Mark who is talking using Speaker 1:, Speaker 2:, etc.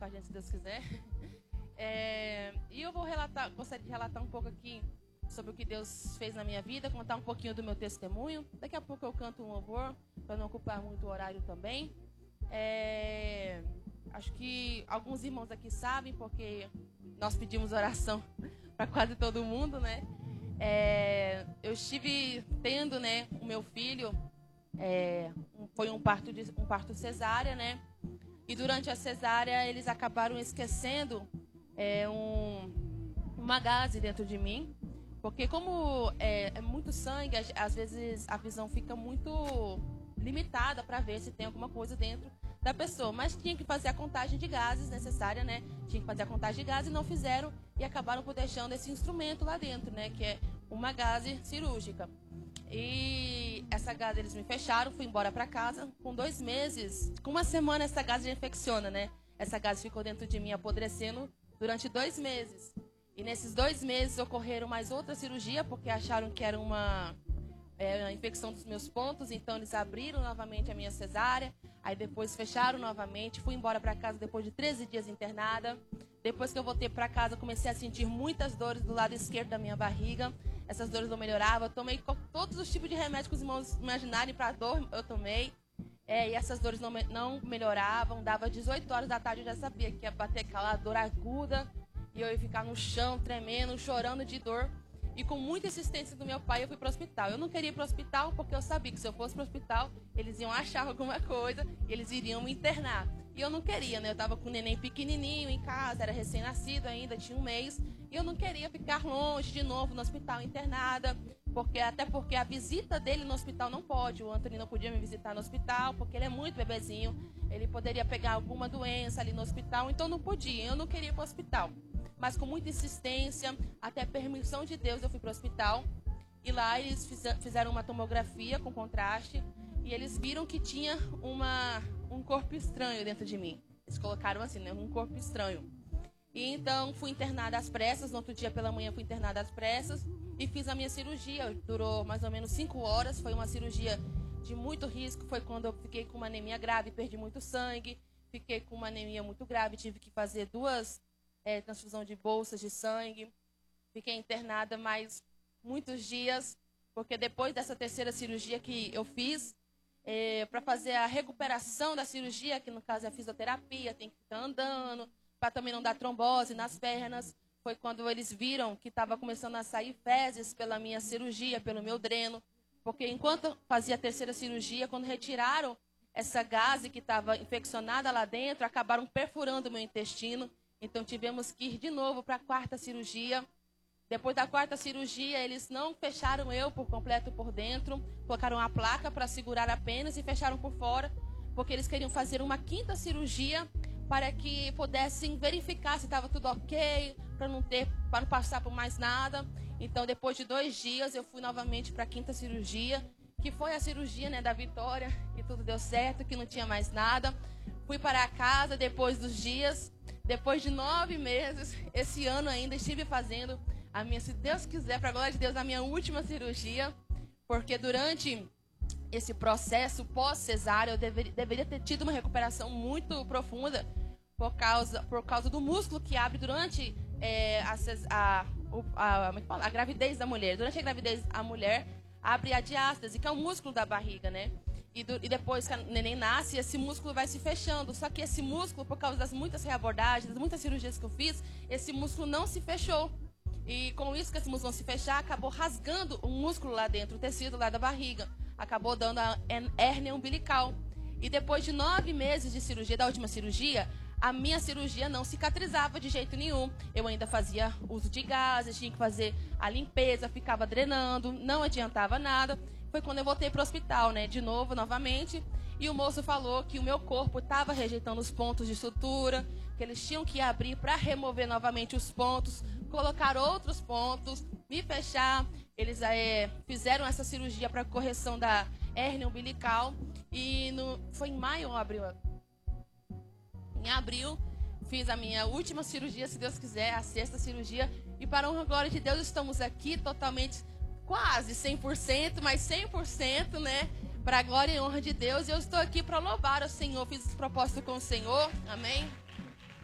Speaker 1: com a gente, se Deus quiser. E eu gostaria de relatar um pouco aqui sobre o que Deus fez na minha vida, contar um pouquinho do meu testemunho. Daqui a pouco eu canto um louvor, para não ocupar muito o horário também. Acho que alguns irmãos aqui sabem, porque nós pedimos oração para quase todo mundo, né? Eu estive tendo, né, o meu filho, foi um parto cesárea, né? E durante a cesárea eles acabaram esquecendo uma gase dentro de mim, porque como é muito sangue, às vezes a visão fica muito limitada para ver se tem alguma coisa dentro da pessoa, mas tinha que fazer a contagem de gases necessária, né? Tinha que fazer a contagem de gases e não fizeram e acabaram por deixando esse instrumento lá dentro, né? Que é uma gase cirúrgica. E essa gase eles me fecharam, fui embora para casa. Com 2 meses, com uma semana essa gase já infecciona, né? Essa gase ficou dentro de mim apodrecendo durante 2 meses. E nesses 2 meses ocorreram mais outra cirurgia, porque acharam que era uma infecção dos meus pontos, então eles abriram novamente a minha cesárea, aí depois fecharam novamente, fui embora para casa depois de 13 dias internada. Depois que eu voltei para casa, comecei a sentir muitas dores do lado esquerdo da minha barriga, essas dores não melhoravam, eu tomei todos os tipos de remédios que os irmãos imaginarem para dor, eu tomei, e essas dores não melhoravam, dava 18 horas da tarde, eu já sabia que ia bater aquela dor aguda, e eu ia ficar no chão, tremendo, chorando de dor. E com muita insistência do meu pai, eu fui para o hospital. Eu não queria ir para o hospital porque eu sabia que se eu fosse para o hospital, eles iam achar alguma coisa e eles iriam me internar. E eu não queria, né? Eu estava com o neném pequenininho em casa, era recém-nascido ainda, tinha 1 mês. E eu não queria ficar longe de novo no hospital internada, até porque a visita dele no hospital não pode. O Antônio não podia me visitar no hospital porque ele é muito bebezinho. Ele poderia pegar alguma doença ali no hospital, então não podia. Eu não queria ir para o hospital. Mas com muita insistência, até permissão de Deus, eu fui para o hospital. E lá eles fizeram uma tomografia com contraste. E eles viram que tinha um corpo estranho dentro de mim. Eles colocaram assim, né? Um corpo estranho. E então fui internada às pressas. No outro dia pela manhã fui internada às pressas. E fiz a minha cirurgia. Durou mais ou menos 5 horas. Foi uma cirurgia de muito risco. Foi quando eu fiquei com uma anemia grave, perdi muito sangue. Fiquei com uma anemia muito grave. Tive que fazer 2 transfusão de bolsas de sangue. Fiquei internada mais muitos dias, porque depois dessa 3ª cirurgia que eu fiz, para fazer a recuperação da cirurgia, que no caso é a fisioterapia, tem que ficar andando, para também não dar trombose nas pernas, foi quando eles viram que estava começando a sair fezes pela minha cirurgia, pelo meu dreno, porque enquanto fazia a 3ª cirurgia, quando retiraram essa gase que estava infeccionada lá dentro, acabaram perfurando o meu intestino. Então, tivemos que ir de novo para a 4ª cirurgia. Depois da 4ª cirurgia, eles não fecharam eu por completo por dentro. Colocaram a placa para segurar apenas e fecharam por fora. Porque eles queriam fazer uma 5ª cirurgia para que pudessem verificar se estava tudo ok, para não passar por mais nada. Então, depois de 2 dias, eu fui novamente para a 5ª cirurgia, que foi a cirurgia, né, da vitória, que tudo deu certo, que não tinha mais nada. Fui para casa depois dos dias. Depois de 9 meses, esse ano ainda estive fazendo a minha, se Deus quiser, para a glória de Deus, a minha última cirurgia, porque durante esse processo pós-cesárea eu deveria ter tido uma recuperação muito profunda por causa do músculo que abre durante a gravidez da mulher. Durante a gravidez, a mulher abre a diástase, que é o músculo da barriga, né? E depois que o neném nasce, esse músculo vai se fechando. Só que esse músculo, por causa das muitas reabordagens, das muitas cirurgias que eu fiz, esse músculo não se fechou. E com isso que esse músculo não se fechar, acabou rasgando o músculo lá dentro, o tecido lá da barriga. Acabou dando a hérnia umbilical. E depois de 9 meses de cirurgia, da última cirurgia, a minha cirurgia não cicatrizava de jeito nenhum. Eu ainda fazia uso de gases, tinha que fazer a limpeza, ficava drenando, não adiantava nada. Foi quando eu voltei para o hospital, né? De novo, novamente. E o moço falou que o meu corpo estava rejeitando os pontos de sutura, que eles tinham que abrir para remover novamente os pontos, colocar outros pontos, me fechar. Eles fizeram essa cirurgia para correção da hérnia umbilical. E foi em maio ou abril? Em abril, fiz a minha última cirurgia, se Deus quiser, a 6ª cirurgia. E para a honra e glória de Deus, estamos aqui totalmente, quase 100%, mas 100%, né? Para a glória e honra de Deus. E eu estou aqui para louvar o Senhor. Fiz esse propósito com o Senhor. Amém?